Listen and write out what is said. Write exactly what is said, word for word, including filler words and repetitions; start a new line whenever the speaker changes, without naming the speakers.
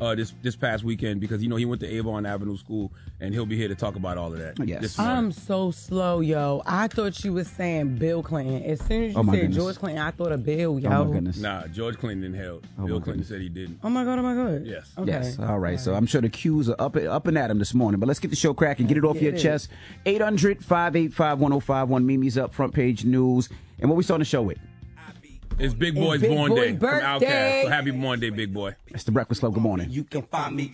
uh, this this past weekend because you know he went to Avon Avenue School and he'll be here to talk about all of that.
Yes.
this morning.
I'm so slow, yo. I thought you was saying Bill Clinton. As soon as you
Oh, my
said
goodness.
George Clinton, I thought of Bill, yo.
Oh my goodness.
Nah, George Clinton didn't help.
Oh,
Bill
my
Clinton
goodness.
said he didn't.
Oh my god, oh my god.
Yes.
Okay.
Yes. All right. So I'm sure the Qs are up up and at him this morning. But let's get the show cracking. Get it off
Let's
your
get it.
chest. eight hundred, five eight five, one oh five one. Mimi's up, front page news. And what we starting the show with?
It's Big Boy's
Big
born
Boy
day from
birthday.
Outkast. So happy born day, Big Boy.
It's the Breakfast Club. Good morning.
You can find me